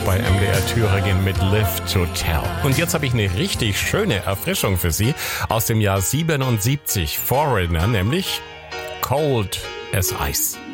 bei MDR Thüringen mit Live to Tell. Und jetzt habe ich eine richtig schöne Erfrischung für Sie aus dem Jahr 77, Foreigner, nämlich Cold as Ice.